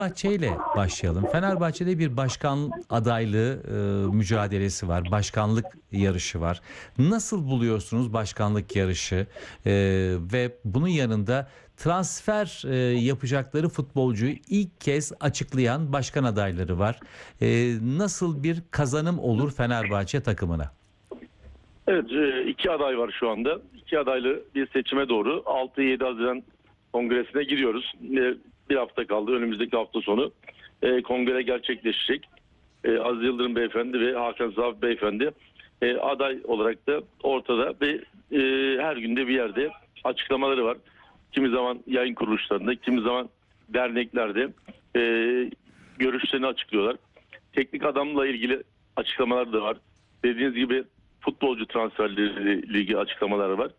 Fenerbahçe ile başlayalım. Fenerbahçe'de bir başkan adaylığı mücadelesi var. Başkanlık yarışı var. Nasıl buluyorsunuz başkanlık yarışı? Ve bunun yanında transfer yapacakları futbolcuyu ilk kez açıklayan başkan adayları var. Nasıl bir kazanım olur Fenerbahçe takımına? Evet, iki aday var şu anda. İki adaylı bir seçime doğru 6-7 Haziran Kongresi'ne giriyoruz. Bir hafta kaldı. Önümüzdeki hafta sonu kongre gerçekleşecek. Aziz Yıldırım Beyefendi ve Hakan Sabancı Beyefendi aday olarak da ortada ve her günde bir yerde açıklamaları var. Kimi zaman yayın kuruluşlarında, kimi zaman derneklerde e, görüşlerini açıklıyorlar. Teknik adamla ilgili açıklamalar da var. Dediğiniz gibi futbolcu transferleri ile ilgili açıklamaları var.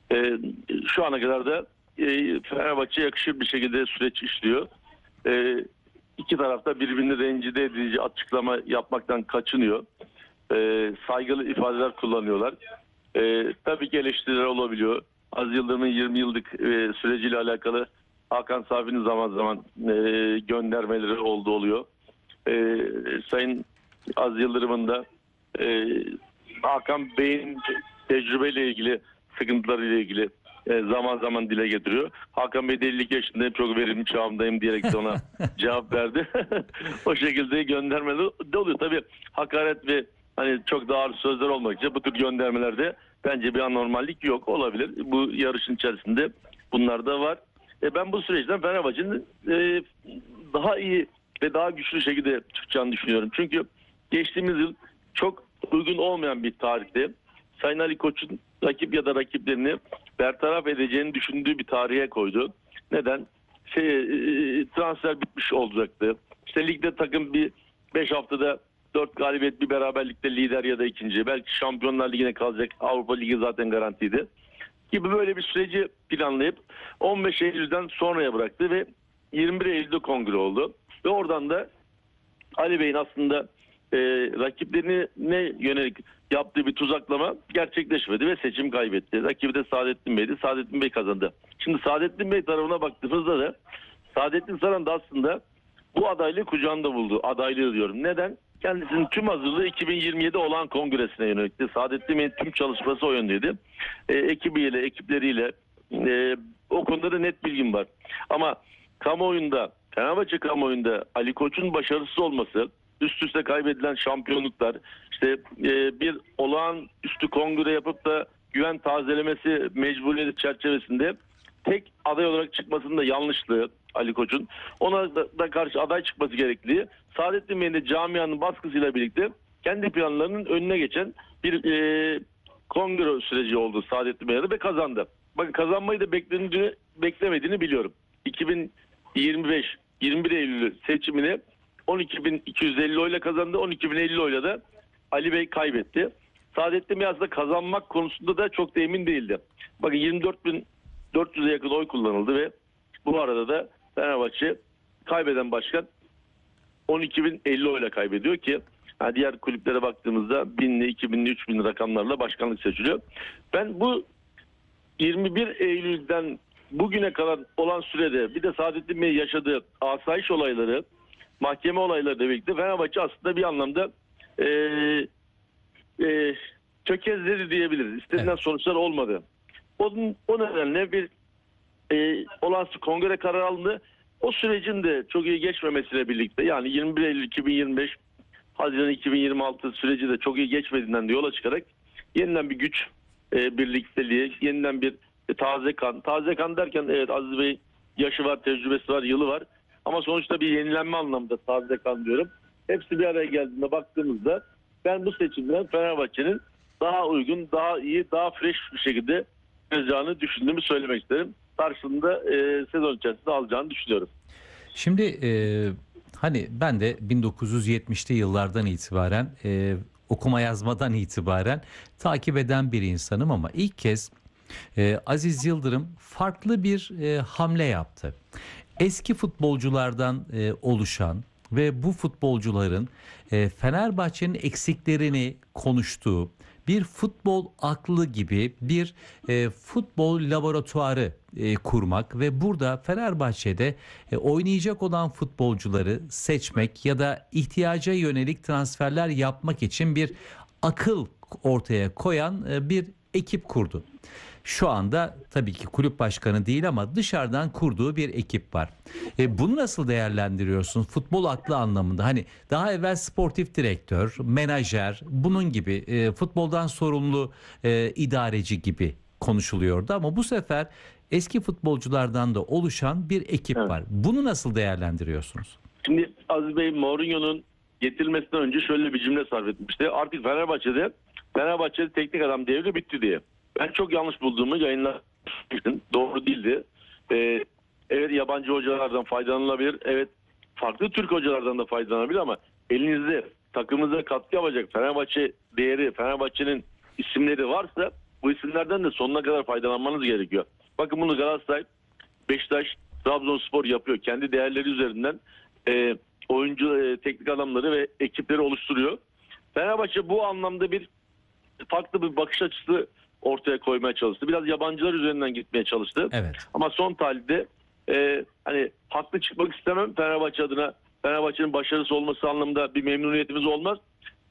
Şu ana kadar da Fenerbahçe'ye yakışır bir şekilde süreç işliyor. İki tarafta birbirini rencide edici açıklama yapmaktan kaçınıyor. Saygılı ifadeler kullanıyorlar. Tabii ki eleştiriler olabiliyor. Aziz Yıldırım'ın 20 yıllık süreciyle alakalı Hakan Safi'nin zaman zaman göndermeleri oluyor. Sayın Aziz Yıldırım'ın da Hakan Bey'in tecrübeyle ilgili sıkıntılarıyla ilgili zaman zaman dile getiriyor. Hakan Bey de 52 yaşındayım, çok verimli çağımdayım diyerek de ona cevap verdi. O şekilde göndermeler de oluyor. Tabii hakaret ve hani çok daha ağır sözler olmakça bu tür göndermelerde bence bir anormallik yok, olabilir. Bu yarışın içerisinde bunlar da var. Ben bu süreçten Fenerbahçe'nin daha iyi ve daha güçlü şekilde çıkacağını düşünüyorum. Çünkü geçtiğimiz yıl çok uygun olmayan bir tarihte Sayın Ali Koç'un rakip ya da rakiplerini bertaraf edeceğini düşündüğü bir tarihe koydu. Neden? Transfer bitmiş olacaktı. İşte ligde takım bir 5 haftada 4 galibiyet, bir beraberlikte lider ya da ikinci. Belki Şampiyonlar Ligi'ne kalacak. Avrupa Ligi zaten garantiydi. Gibi böyle bir süreci planlayıp 15 Eylül'den sonraya bıraktı ve 21 Eylül'de kongre oldu. Ve oradan da Ali Bey'in aslında rakiplerine yönelik yaptığı bir tuzaklama gerçekleşmedi ve seçim kaybetti. Rakibi de Saadettin Bey'di. Saadettin Bey kazandı. Şimdi Saadettin Bey tarafına baktığımızda da Saadettin Saran da aslında bu adaylığı kucağında buldu. Adaylığı diyorum. Neden? Kendisinin tüm hazırlığı 2027 olan kongresine yönelikti. Saadettin Bey'in tüm çalışması o yöndeydi. Ekibiyle, ekipleriyle o konuda da net bilgim var. Ama kamuoyunda, Fenerbahçe kamuoyunda Ali Koç'un başarısız olması, üst üste kaybedilen şampiyonluklar, işte bir olağanüstü kongre yapıp da güven tazelemesi mecburiyeti çerçevesinde tek aday olarak çıkmasının da yanlışlığı Ali Koç'un. Ona da karşı aday çıkması gerekliliği. Saadettin Bey'in de camianın baskısıyla birlikte kendi planlarının önüne geçen bir kongre süreci oldu Saadettin Bey'e ve kazandı. Bakın kazanmayı da beklemediğini biliyorum. 2025 21 Eylül seçimini 12.250 oyla kazandı. 12.050 oyla da Ali Bey kaybetti. Saadettin Bey aslında kazanmak konusunda da çok da emin değildi. Bakın 24.400'e yakın oy kullanıldı ve bu arada da Fenerbahçe kaybeden başkan 12.050 oyla kaybediyor ki diğer kulüplere baktığımızda 1000'li, 2000'li, 3000'li rakamlarla başkanlık seçiliyor. Ben bu 21 Eylül'den bugüne kadar olan sürede bir de Saadettin Bey yaşadığı asayiş olayları, mahkeme olayları da birlikte Fenerbahçe aslında bir anlamda tökezledi diyebiliriz. İstenilen sonuçlar olmadı. O nedenle bir olağanüstü kongre kararı alındı. O sürecin de çok iyi geçmemesiyle birlikte, yani 21 Eylül 2025 Haziran 2026 süreci de çok iyi geçmediğinden de yola çıkarak yeniden bir güç birlikteliği, yeniden bir taze kan. Taze kan derken evet, Aziz Bey yaşı var, tecrübesi var, yılı var. Ama sonuçta bir yenilenme anlamda taze kan diyorum. Hepsi bir araya geldiğinde baktığımızda ben bu seçimden Fenerbahçe'nin daha uygun, daha iyi, daha fresh bir şekilde yapacağını düşündüğümü söylemek isterim. Karşılığında sezon içerisinde alacağını düşünüyorum. Şimdi hani ben de 1970'li yıllardan itibaren okuma yazmadan itibaren takip eden bir insanım ama ilk kez Aziz Yıldırım farklı bir hamle yaptı. Eski futbolculardan oluşan ve bu futbolcuların Fenerbahçe'nin eksiklerini konuştuğu bir futbol aklı gibi bir futbol laboratuvarı kurmak ve burada Fenerbahçe'de oynayacak olan futbolcuları seçmek ya da ihtiyaca yönelik transferler yapmak için bir akıl ortaya koyan bir ekip kurdu. Şu anda tabii ki kulüp başkanı değil ama dışarıdan kurduğu bir ekip var. Bunu nasıl değerlendiriyorsun futbol aklı anlamında? Hani daha evvel sportif direktör, menajer, bunun gibi futboldan sorumlu idareci gibi konuşuluyordu ama bu sefer eski futbolculardan da oluşan bir ekip Evet. var. Bunu nasıl değerlendiriyorsunuz? Şimdi Aziz Bey Mourinho'nun getirilmesinden önce şöyle bir cümle sarf etmişti. Artık Fenerbahçe'de teknik adam devri bitti diye. Ben çok yanlış bulduğumu yayınlamıştım. Doğru değildi. Evet, yabancı hocalardan faydalanılabilir. Evet, farklı Türk hocalardan da faydalanabilir ama elinizde takımınıza katkı yapacak Fenerbahçe değeri, Fenerbahçe'nin isimleri varsa bu isimlerden de sonuna kadar faydalanmanız gerekiyor. Bakın bunu Galatasaray, Beşiktaş, Trabzonspor yapıyor. Kendi değerleri üzerinden oyuncu, teknik adamları ve ekipleri oluşturuyor. Fenerbahçe bu anlamda farklı bir bakış açısı ortaya koymaya çalıştı. Biraz yabancılar üzerinden gitmeye çalıştı. Evet. Ama son tahlilde hani haklı çıkmak istemem Fenerbahçe adına. Fenerbahçe'nin başarısı olması anlamında bir memnuniyetimiz olmaz.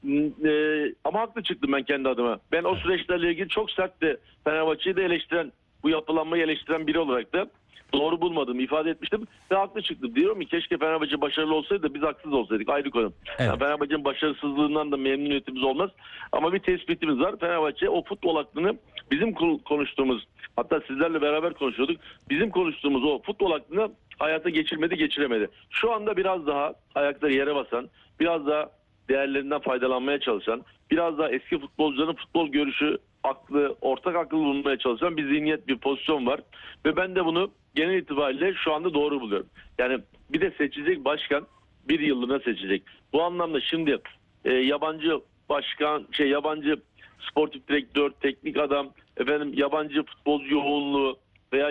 Ama haklı çıktım ben kendi adıma. Ben o süreçlerle ilgili çok sert de Fenerbahçe'yi de eleştiren, bu yapılanmayı eleştiren biri olarak da doğru bulmadığımı ifade etmiştim ve haklı çıktım. Diyorum ki keşke Fenerbahçe başarılı olsaydı da biz haksız olsaydık, ayrı konu. Evet. Yani Fenerbahçe'nin başarısızlığından da memnuniyetimiz olmaz. Ama bir tespitimiz var. Fenerbahçe o futbol aklını bizim konuştuğumuz, hatta sizlerle beraber konuşuyorduk. Bizim konuştuğumuz o futbol aklını hayata geçiremedi. Şu anda biraz daha ayakları yere basan, biraz daha değerlerinden faydalanmaya çalışan, biraz daha eski futbolcuların futbol görüşü, aklı, ortak aklı bulunmaya çalışan bir zihniyet, bir pozisyon var. Ve ben de bunu genel itibariyle şu anda doğru buluyorum. Yani bir de seçecek başkan bir yıllığına seçecek. Bu anlamda şimdi yabancı başkan, yabancı sportif direktör, teknik adam, yabancı futbolcu yoğunluğu veya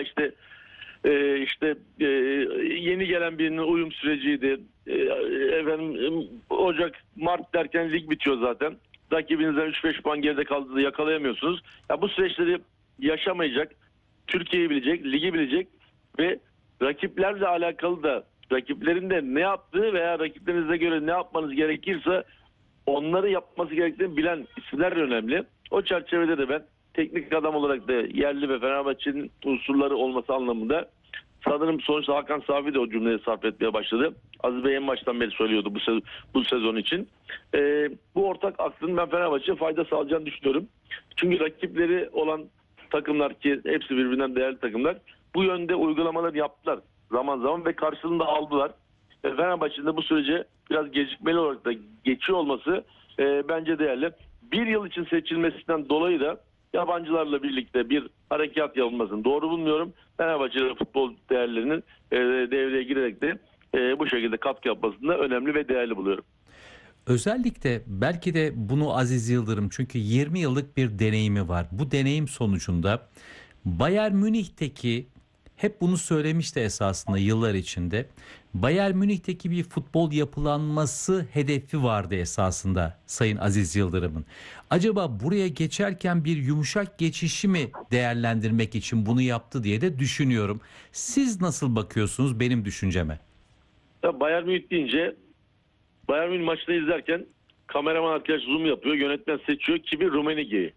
yeni gelen birinin uyum süreciydi. Ocak, Mart derken lig bitiyor zaten. Rakibinizden 3-5 puan geride kaldığında yakalayamıyorsunuz. Ya bu süreçleri yaşamayacak, Türkiye'yi bilecek, ligi bilecek ve rakiplerle alakalı da rakiplerin de ne yaptığı veya rakiplerinize göre ne yapmanız gerekirse onları yapması gerektiğini bilen isimler önemli. O çerçevede de ben teknik adam olarak da yerli ve Fenerbahçe'nin unsurları olması anlamında sanırım sonuçta Hakan Safi de o cümleyi sarf etmeye başladı. Aziz Bey en baştan beri söylüyordu bu sezon için. Bu ortak aklın ben Fenerbahçe'ye fayda sağlayacağını düşünüyorum. Çünkü rakipleri olan takımlar ki hepsi birbirinden değerli takımlar bu yönde uygulamalar yaptılar zaman zaman ve karşılığında aldılar. Fenerbahçe'nin de bu sürece biraz gecikmeli olarak da geçiyor olması bence değerli. Bir yıl için seçilmesinden dolayı da yabancılarla birlikte bir harekat yapılmasını doğru bulmuyorum. Fenerbahçe'de futbol değerlerinin devreye girerek de bu şekilde katkı yapmasını da önemli ve değerli buluyorum. Özellikle belki de bunu Aziz Yıldırım çünkü 20 yıllık bir deneyimi var. Bu deneyim sonucunda Bayern Münih'teki hep bunu söylemişti esasında yıllar içinde. Bayern Münih'teki bir futbol yapılanması hedefi vardı esasında Sayın Aziz Yıldırım'ın. Acaba buraya geçerken bir yumuşak geçişi mi değerlendirmek için bunu yaptı diye de düşünüyorum. Siz nasıl bakıyorsunuz benim düşünceme? Ya Bayern Münih deyince Bayern Münih maçını izlerken kameraman arkadaş zoom yapıyor, yönetmen seçiyor kimi Rummenigge'yi.